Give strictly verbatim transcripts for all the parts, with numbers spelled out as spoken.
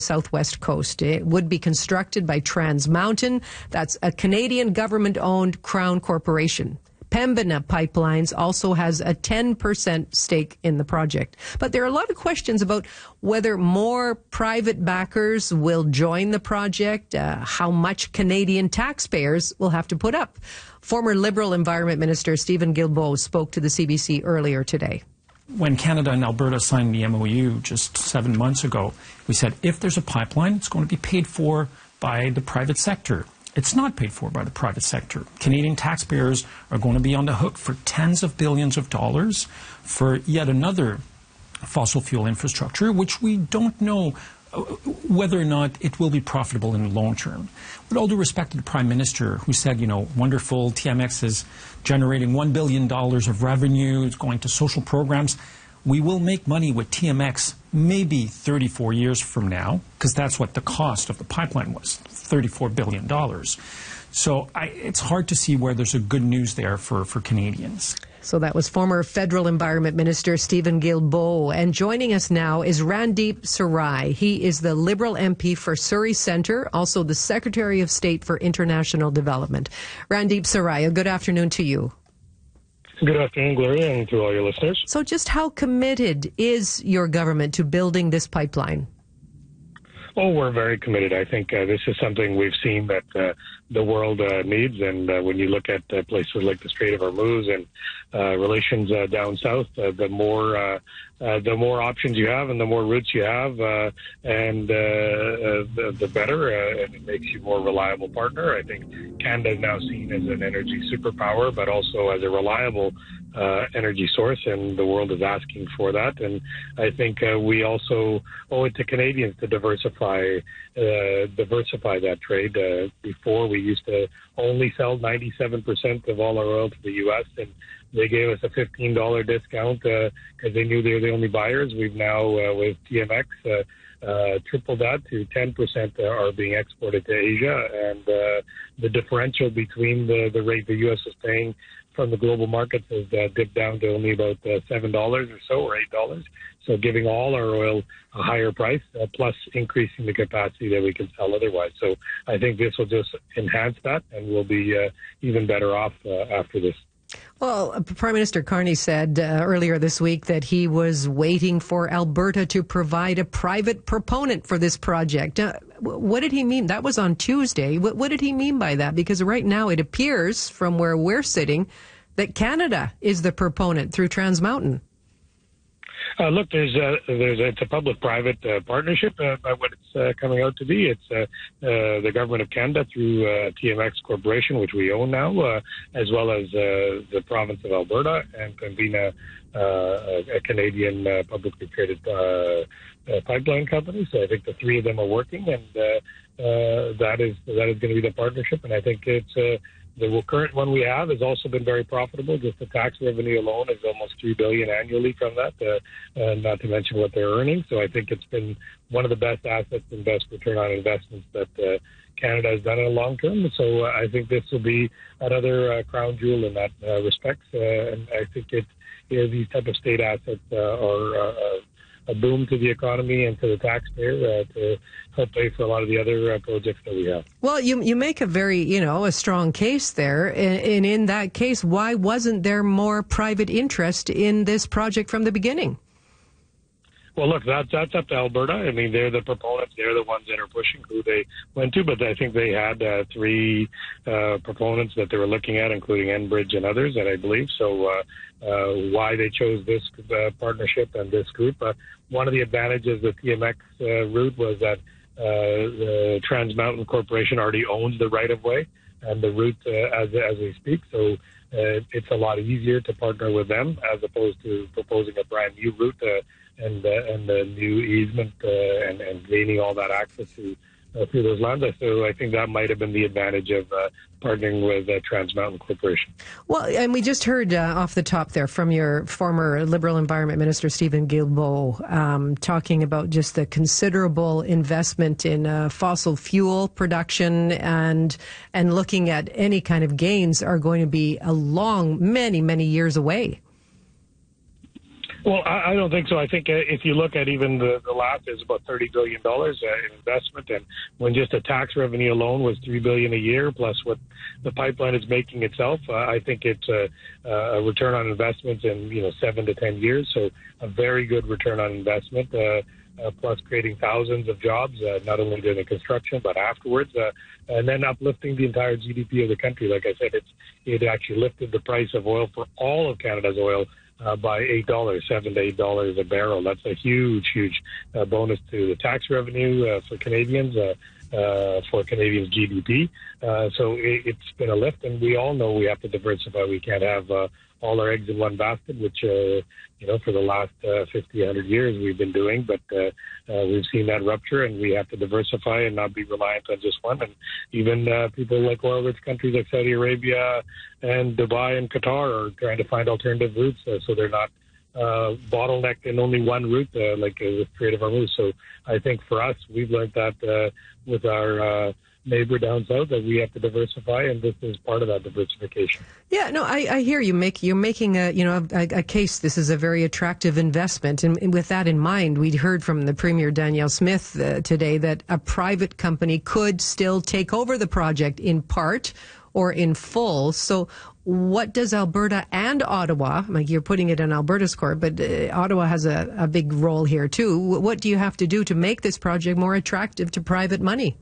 southwest coast. It would be constructed by Trans Mountain. That's a Canadian government-owned Crown corporation. Pembina Pipelines also has a ten percent stake in the project. But there are a lot of questions about whether more private backers will join the project, uh, how much Canadian taxpayers will have to put up. Former Liberal Environment Minister Steven Guilbeault spoke to the C B C earlier today. When Canada and Alberta signed the M O U just seven months ago, we said if there's a pipeline, it's going to be paid for by the private sector. It's not paid for by the private sector. Canadian taxpayers are going to be on the hook for tens of billions of dollars for yet another fossil fuel infrastructure, which we don't know whether or not it will be profitable in the long term. With all due respect to the Prime Minister, who said, you know, wonderful, T M X is generating one billion dollars of revenue, it's going to social programs. We will make money with T M X maybe thirty-four years from now, because that's what the cost of the pipeline was, thirty-four billion dollars. So I, it's hard to see where there's a good news there for, for Canadians. So that was former Federal Environment Minister Steven Guilbeault. And joining us now is Randeep Sarai. He is the Liberal M P for Surrey Centre, also the Secretary of State for International Development. Randeep Sarai, a good afternoon to you. Good afternoon, Gloria, and to all your listeners. So just how committed is your government to building this pipeline? Oh, we're very committed. I think uh, this is something we've seen that uh, the world uh, needs. And uh, when you look at uh, places like the Strait of Hormuz and uh, relations uh, down south, uh, the more uh, uh, the more options you have and the more routes you have, uh, and uh, uh, the, the better. Uh, and it makes you a more reliable partner. I think Canada is now seen as an energy superpower, but also as a reliable Uh, energy source, and the world is asking for that. And I think uh, we also owe it to Canadians to diversify uh, diversify that trade. Uh, before, we used to only sell ninety-seven percent of all our oil to the U S, and they gave us a fifteen dollars discount because uh, they knew they were the only buyers. We've now, uh, with T M X, uh, uh, tripled that to ten percent are being exported to Asia, and uh, the differential between the, the rate the U S is paying from the global markets has uh, dipped down to only about uh, seven dollars or so, or eight dollars. So giving all our oil a higher price, uh, plus increasing the capacity that we can sell otherwise. So I think this will just enhance that, and we'll be uh, even better off uh, after this. Well, Prime Minister Carney said uh, earlier this week that he was waiting for Alberta to provide a private proponent for this project. Uh, what did he mean? That was on Tuesday. What, what did he mean by that? Because right now it appears, from where we're sitting, that Canada is the proponent through Trans Mountain. Uh, look, there's a, there's a, it's a public-private uh, partnership. Uh, by what it's uh, coming out to be, it's uh, uh, the government of Canada through uh, T M X Corporation, which we own now, uh, as well as uh, the province of Alberta, and Pembina, uh, a, a Canadian uh, publicly traded uh, uh, pipeline company. So I think the three of them are working, and uh, uh, that is that is going to be the partnership. And I think it's. Uh, The current one we have has also been very profitable. Just the tax revenue alone is almost three billion dollars annually from that, uh, uh, not to mention what they're earning. So I think it's been one of the best assets and best return on investments that uh, Canada has done in the long term. So uh, I think this will be another uh, crown jewel in that uh, respect. Uh, and I think it, you know, these type of state assets uh, are uh, a boom to the economy and to the taxpayer uh, to help pay for a lot of the other uh, projects that we have. Well, you you make a very, you know, a strong case there. And in that case, why wasn't there more private interest in this project from the beginning? Well, look, that's, that's up to Alberta. I mean, they're the proponents. They're the ones that are pushing who they went to. But I think they had uh, three uh, proponents that they were looking at, including Enbridge and others, and I believe. So uh, uh, why they chose this uh, partnership and this group. Uh, one of the advantages of the T M X uh, route was that uh, the Trans Mountain Corporation already owns the right-of-way and the route uh, as, as we speak. So uh, it's a lot easier to partner with them as opposed to proposing a brand new route uh, and uh, and the new easement uh, and, and gaining all that access to uh, through those lands. So I think that might have been the advantage of uh, partnering with uh, Trans Mountain Corporation. Well, and we just heard uh, off the top there from your former Liberal Environment Minister Steven Guilbeault um, talking about just the considerable investment in uh, fossil fuel production, and and looking at any kind of gains are going to be a long, many, many years away. Well, I, I don't think so. I think uh, if you look at even the, the last, it's about thirty billion dollars uh, in investment. And when just the tax revenue alone was three billion dollars a year, plus what the pipeline is making itself, uh, I think it's a, a return on investment in, you know, seven to ten years. So a very good return on investment, uh, uh, plus creating thousands of jobs, uh, not only during the construction, but afterwards, uh, and then uplifting the entire G D P of the country. Like I said, it's it actually lifted the price of oil for all of Canada's oil Uh, by eight dollars, seven to eight dollars a barrel. That's a huge, huge uh, bonus to the tax revenue uh, for Canadians, uh, uh, for Canadians' G D P. Uh, so it, it's been a lift, and we all know we have to diversify. We can't have uh, all our eggs in one basket, which uh, you know for the last uh, fifty, one hundred years we've been doing. But uh, uh, we've seen that rupture, and we have to diversify and not be reliant on just one. And even uh, people like oil-rich countries like Saudi Arabia and Dubai and Qatar are trying to find alternative routes, uh, so they're not uh, bottlenecked in only one route, uh, like uh, the Strait of Hormuz. So I think for us, we've learned that uh, with our uh, neighbor down south, that we have to diversify, and this is part of that diversification. Yeah, no, I, I hear you make you're making a you know a, a case. This is a very attractive investment, and, and with that in mind, we heard from the Premier Danielle Smith uh, today that a private company could still take over the project in part or in full. So what does Alberta and Ottawa, like you're putting it in Alberta's court, but uh, Ottawa has a, a big role here too. What do you have to do to make this project more attractive to private money?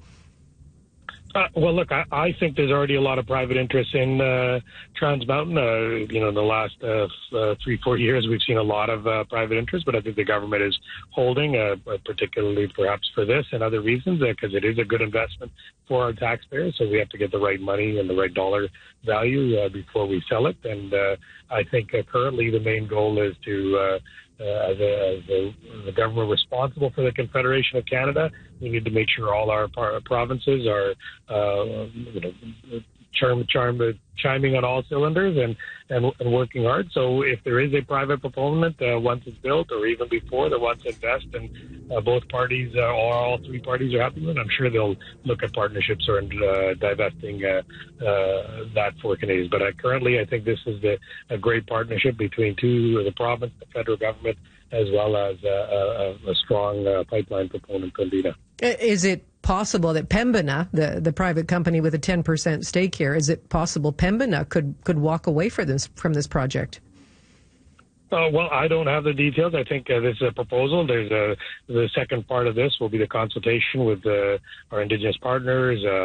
Uh, well, look, I, I think there's already a lot of private interest in uh, Trans Mountain. Uh, you know, in the last uh, uh, three, four years, we've seen a lot of uh, private interest, but I think the government is holding, uh, particularly perhaps for this and other reasons, because uh, it is a good investment for our taxpayers. So we have to get the right money and the right dollar value uh, before we sell it. And uh, I think uh, currently the main goal is to uh, Uh, as, a, as a, the government responsible for the Confederation of Canada, we need to make sure all our par- provinces are, uh, you know, charm, charm, chiming on all cylinders and, and, and working hard. So if there is a private proponent, uh, once it's built or even before, that wants to invest, and uh, both parties uh, or all three parties are happy with it, I'm sure they'll look at partnerships or uh, divesting uh, uh, that for Canadians. But uh, currently, I think this is the, a great partnership between two, the province, the federal government, as well as uh, a, a strong uh, pipeline proponent, Pembina. Is it possible that Pembina, the, the private company with a ten percent stake here, is it possible Pembina could, could walk away for this, from this project? Uh, well, I don't have the details. I think uh, this is a proposal. There's a, the second part of this will be the consultation with uh, our Indigenous partners uh,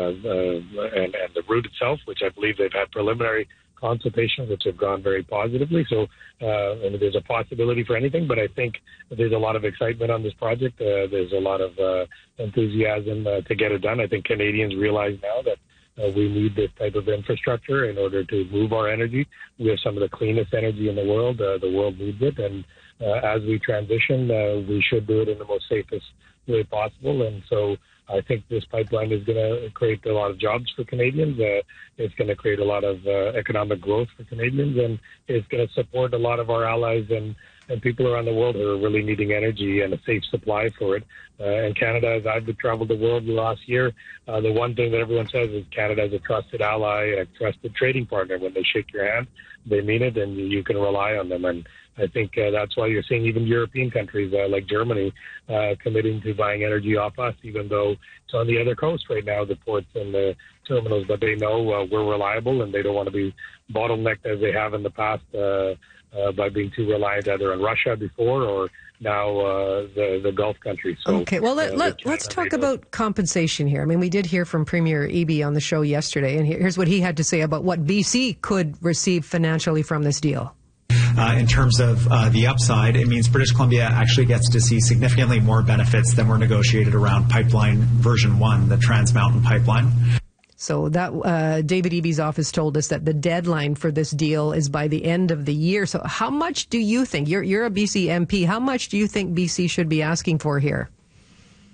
uh, and, and the route itself, which I believe they've had preliminary consultations, which have gone very positively. So uh, and there's a possibility for anything, but I think there's a lot of excitement on this project. Uh, there's a lot of uh, enthusiasm uh, to get it done. I think Canadians realize now that Uh, we need this type of infrastructure in order to move our energy. We have some of the cleanest energy in the world. Uh, the world needs it. And uh, as we transition, uh, we should do it in the most safest way possible. And so I think this pipeline is going to create a lot of jobs for Canadians. Uh, it's going to create a lot of uh, economic growth for Canadians. And it's going to support a lot of our allies and and people around the world who are really needing energy and a safe supply for it. Uh, and Canada, as I've traveled the world the last year, uh, the one thing that everyone says is Canada is a trusted ally and a trusted trading partner. When they shake your hand, they mean it, and you can rely on them. And I think uh, that's why you're seeing even European countries uh, like Germany uh, committing to buying energy off us, even though it's on the other coast right now, the ports and the terminals. But they know uh, we're reliable, and they don't want to be bottlenecked as they have in the past uh, uh, by being too reliant either on Russia before or now uh, the, the Gulf countries. So, okay, well, let, uh, let, let's talk about compensation here. I mean, we did hear from Premier Eby on the show yesterday, and here's what he had to say about what B C could receive financially from this deal. Uh, in terms of uh, the upside, it means British Columbia actually gets to see significantly more benefits than were negotiated around pipeline version one, the Trans Mountain pipeline. So that uh, David Eby's office told us that the deadline for this deal is by the end of the year. So how much do you think, you're, you're a B C M P, how much do you think B C should be asking for here?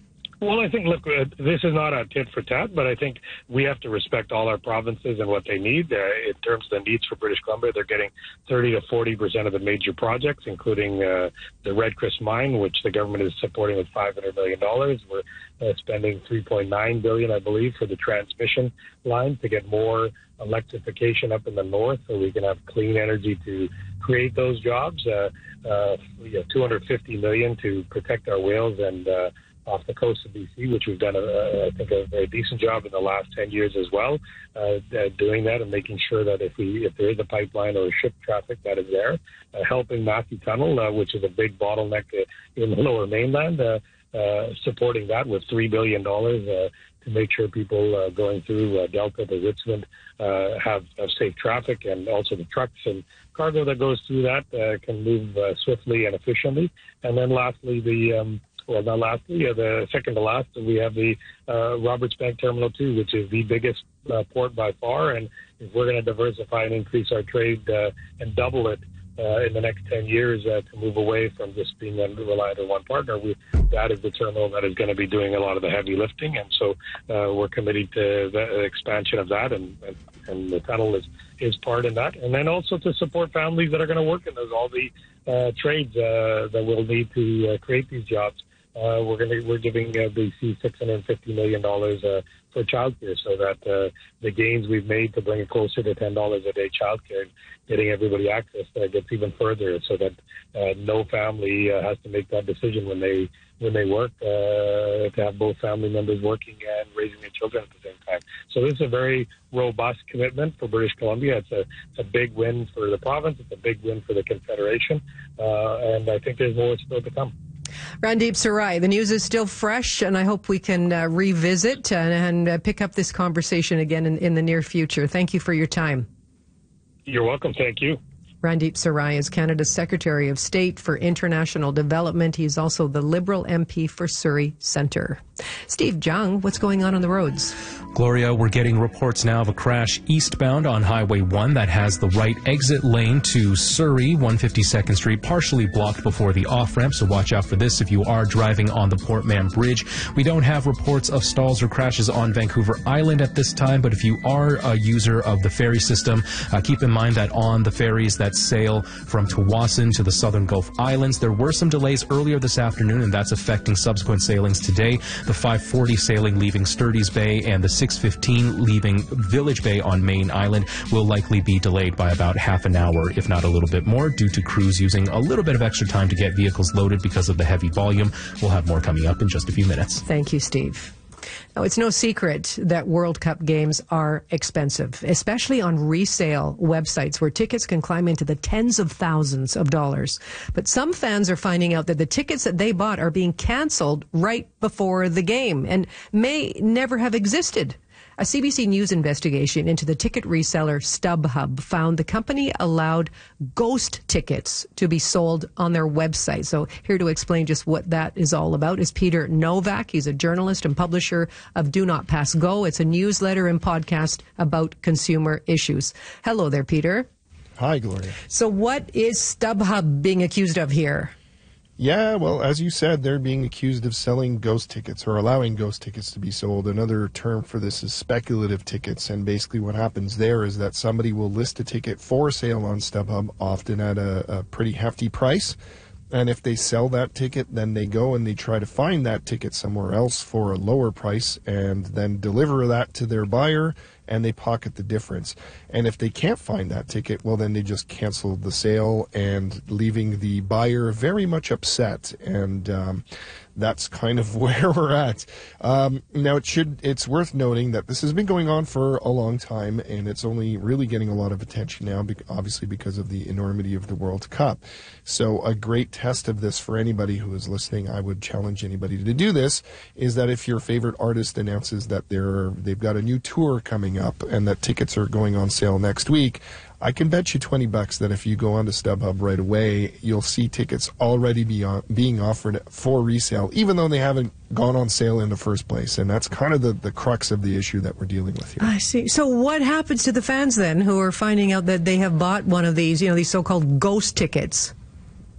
Well, I think, look, uh, this is not a tit for tat, but I think we have to respect all our provinces and what they need. Uh, in terms of the needs for British Columbia, they're getting thirty to forty percent of the major projects, including uh, the Red Chris mine, which the government is supporting with five hundred million dollars. We're uh, spending three point nine billion dollars, I believe, for the transmission line to get more electrification up in the north so we can have clean energy to create those jobs. Uh, uh, we have two hundred fifty million dollars to protect our whales and uh, off the coast of B C, which we've done, a, a, I think, a very decent job in the last ten years as well, uh, doing that and making sure that if we if there is a pipeline or a ship traffic that is there, uh, helping Matthew Tunnel, uh, which is a big bottleneck in the Lower Mainland, uh, uh, supporting that with three billion dollars uh, to make sure people uh, going through uh, Delta to Richmond uh, have, have safe traffic, and also the trucks and cargo that goes through that uh, can move uh, swiftly and efficiently. And then lastly, the um, Well, not lastly, uh, the second to last, we have the uh, Roberts Bank Terminal two, which is the biggest uh, port by far. And if we're going to diversify and increase our trade uh, and double it uh, in the next ten years uh, to move away from just being reliant on one partner, we, that is the terminal that is going to be doing a lot of the heavy lifting. And so uh, we're committed to the expansion of that, and, and, and the tunnel is, is part in that. And then also to support families that are going to work in those, all the uh, trades uh, that will need to uh, create these jobs. Uh, we're going to we're giving uh, B C six hundred fifty million dollars uh, for childcare, so that uh, the gains we've made to bring it closer to ten dollars a day childcare, getting everybody access, uh, gets even further, so that uh, no family uh, has to make that decision when they when they work uh, to have both family members working and raising their children at the same time. So this is a very robust commitment for British Columbia. It's a, it's a big win for the province. It's a big win for the Confederation, uh, and I think there's more still to come. Randeep Sarai, the news is still fresh, and I hope we can uh, revisit and, and uh, pick up this conversation again in, in the near future. Thank you for your time. You're welcome. Thank you. Randeep Sarai is Canada's Secretary of State for International Development. He's also the Liberal M P for Surrey Centre. Steve Jung, what's going on on the roads? Gloria, we're getting reports now of a crash eastbound on Highway one that has the right exit lane to Surrey, one fifty-second Street, partially blocked before the off-ramp, so watch out for this if you are driving on the Port Mann Bridge. We don't have reports of stalls or crashes on Vancouver Island at this time, but if you are a user of the ferry system, uh, keep in mind that on the ferries that sail from Tawasin to the Southern Gulf Islands, there were some delays earlier this afternoon, and that's affecting subsequent sailings today. The five forty sailing leaving Sturdy's Bay and the six fifteen leaving Village Bay on Main Island will likely be delayed by about half an hour, if not a little bit more, due to crews using a little bit of extra time to get vehicles loaded because of the heavy volume. We'll have more coming up in just a few minutes. Thank you, Steve. Now, it's no secret that World Cup games are expensive, especially on resale websites where tickets can climb into the tens of thousands of dollars. But some fans are finding out that the tickets that they bought are being canceled right before the game and may never have existed. A C B C News investigation into the ticket reseller StubHub found the company allowed ghost tickets to be sold on their website. So here to explain just what that is all about is Peter Novak. He's a journalist and publisher of Do Not Pass Go. It's a newsletter and podcast about consumer issues. Hello there, Peter. Hi, Gloria. So what is StubHub being accused of here? Yeah, well, as you said, they're being accused of selling ghost tickets or allowing ghost tickets to be sold. Another term for this is speculative tickets. And basically what happens there is that somebody will list a ticket for sale on StubHub, often at a, a pretty hefty price. And if they sell that ticket, then they go and they try to find that ticket somewhere else for a lower price and then deliver that to their buyer, and they pocket the difference. And if they can't find that ticket, well, then they just cancel the sale and leaving the buyer very much upset. And um, that's kind of where we're at. Um, now, it should it's worth noting that this has been going on for a long time, and it's only really getting a lot of attention now, obviously because of the enormity of the World Cup. So a great test of this for anybody who is listening, I would challenge anybody to do this, is that if your favorite artist announces that they're they've got a new tour coming up and that tickets are going on sale next week, I can bet you twenty bucks that if you go onto StubHub right away, you'll see tickets already be on, being offered for resale, even though they haven't gone on sale in the first place. And that's kind of the, the crux of the issue that we're dealing with here. I see. So what happens to the fans then who are finding out that they have bought one of these, you know, these so-called ghost tickets?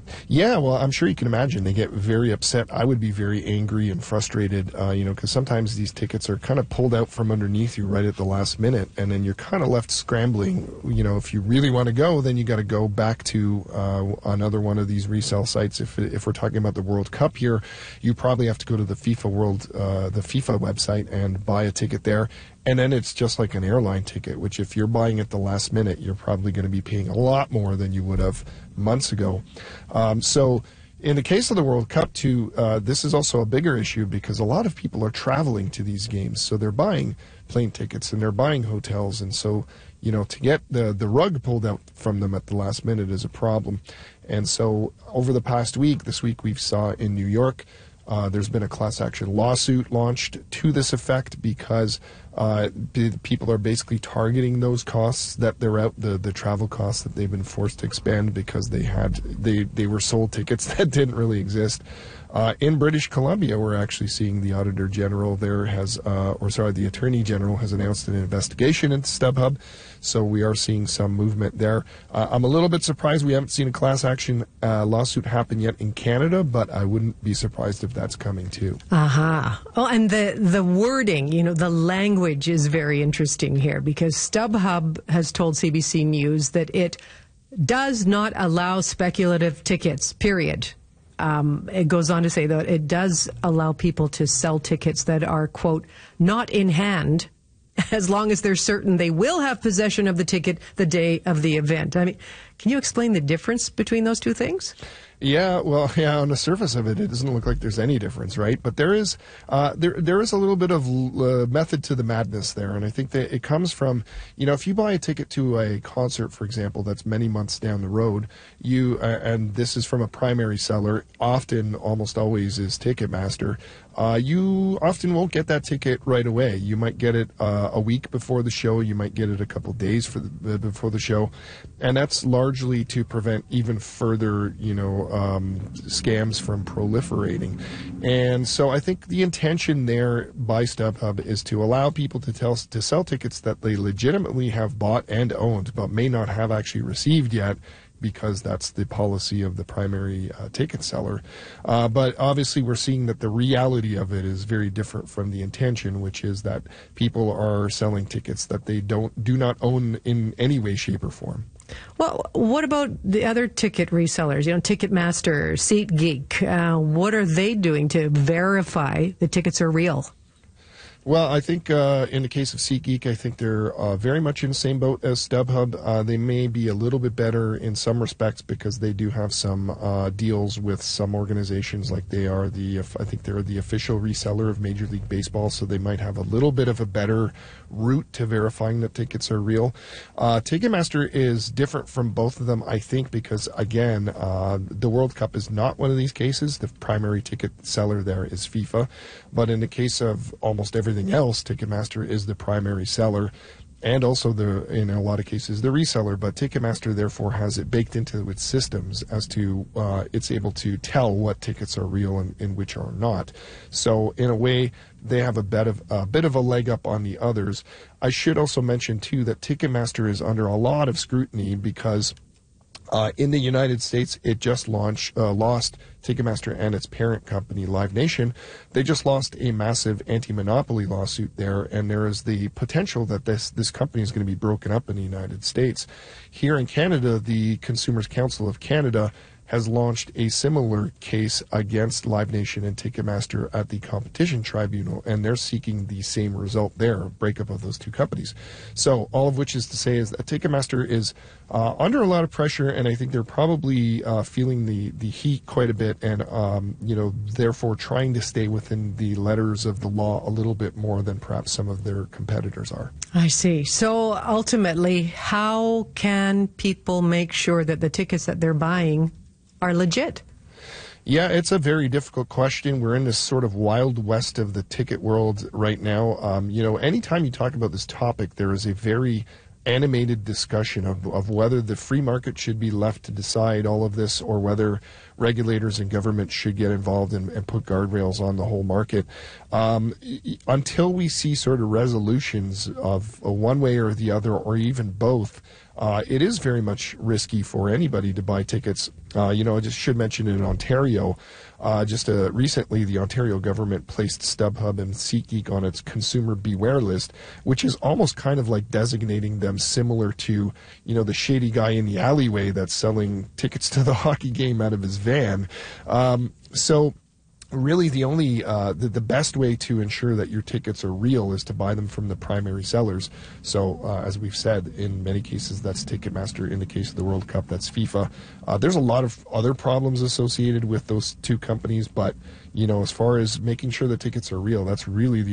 Yeah, well, I'm sure you can imagine they get very upset. I would be very angry and frustrated, uh, you know, because sometimes these tickets are kind of pulled out from underneath you right at the last minute, and then you're kind of left scrambling. You know, if you really want to go, then you got to go back to uh, another one of these resale sites. If if we're talking about the World Cup here, you probably have to go to the FIFA World, uh, the FIFA website, and buy a ticket there. And then it's just like an airline ticket, which if you're buying at the last minute, you're probably going to be paying a lot more than you would have months ago. Um, so in the case of the World Cup, too, uh, this is also a bigger issue because a lot of people are traveling to these games. So they're buying plane tickets and they're buying hotels. And so, you know, to get the, the rug pulled out from them at the last minute is a problem. And so over the past week, this week we saw in New York, Uh, there's been a class action lawsuit launched to this effect because uh, b- people are basically targeting those costs that they're out, the, the travel costs that they've been forced to expend because they had they, they were sold tickets that didn't really exist. Uh, in British Columbia, we're actually seeing the Auditor General there has, uh, or sorry, the Attorney General has announced an investigation into StubHub. So we are seeing some movement there. Uh, I'm a little bit surprised we haven't seen a class action uh, lawsuit happen yet in Canada, but I wouldn't be surprised if that's coming too. Aha. Uh-huh. Oh, and the, the wording, you know, the language is very interesting here because StubHub has told C B C News that it does not allow speculative tickets, period. Um, it goes on to say that it does allow people to sell tickets that are, quote, not in hand, as long as they're certain they will have possession of the ticket the day of the event. I mean, can you explain the difference between those two things? Yeah, well, yeah. On the surface of it, it doesn't look like there's any difference, right? But there is, uh, there there is a little bit of uh, method to the madness there, and I think that it comes from, you know, if you buy a ticket to a concert, for example, that's many months down the road, you uh, and this is from a primary seller, often, almost always, is Ticketmaster. Uh, you often won't get that ticket right away. You might get it uh, a week before the show. You might get it a couple days for the, before the show, and that's largely to prevent even further, you know, um, scams from proliferating. And so I think the intention there by StubHub is to allow people to tell to sell tickets that they legitimately have bought and owned, but may not have actually received yet, because that's the policy of the primary uh, ticket seller. Uh, but obviously we're seeing that the reality of it is very different from the intention, which is that people are selling tickets that they don't do not own in any way, shape, or form. Well, what about the other ticket resellers? You know, Ticketmaster, SeatGeek. Uh, what are they doing to verify the tickets are real? Well, I think uh, in the case of SeatGeek, I think they're uh, very much in the same boat as StubHub. Uh, they may be a little bit better in some respects because they do have some uh, deals with some organizations, like they are the, I think they're the official reseller of Major League Baseball, so they might have a little bit of a better route to verifying that tickets are real. Uh, Ticketmaster is different from both of them, I think, because, again, uh, the World Cup is not one of these cases. The primary ticket seller there is FIFA. But in the case of almost everything else, Ticketmaster is the primary seller and also the, in a lot of cases, the reseller. But Ticketmaster therefore has it baked into its systems as to uh, it's able to tell what tickets are real and, and which are not. So in a way, they have a bit of a bit of a leg up on the others. I should also mention too that Ticketmaster is under a lot of scrutiny because Uh, in the United States, it just launched, uh, lost Ticketmaster and its parent company, Live Nation. They just lost a massive anti-monopoly lawsuit there, and there is the potential that this, this company is going to be broken up in the United States. Here in Canada, the Consumers Council of Canada has launched a similar case against Live Nation and Ticketmaster at the Competition Tribunal, and they're seeking the same result there, a breakup of those two companies. So all of which is to say is that Ticketmaster is uh, under a lot of pressure, and I think they're probably uh, feeling the, the heat quite a bit, and um, you know, therefore trying to stay within the letters of the law a little bit more than perhaps some of their competitors are. I see. So ultimately, how can people make sure that the tickets that they're buying are legit? Yeah, it's a very difficult question. We're in this sort of wild west of the ticket world right now. Um, you know, anytime you talk about this topic, there is a very animated discussion of, of whether the free market should be left to decide all of this or whether regulators and government should get involved and, and put guardrails on the whole market. Um, until we see sort of resolutions of uh, one way or the other or even both, uh, it is very much risky for anybody to buy tickets. Uh, you know, I just should mention in Ontario, uh, just uh, recently the Ontario government placed StubHub and SeatGeek on its consumer beware list, which is almost kind of like designating them similar to, you know, the shady guy in the alleyway that's selling tickets to the hockey game out of his van. Um, so really the only uh, the, the best way to ensure that your tickets are real is to buy them from the primary sellers. So uh, as we've said, in many cases that's Ticketmaster. In the case of the World Cup, that's FIFA. Uh, there's a lot of other problems associated with those two companies, but you know, as far as making sure the tickets are real, that's really the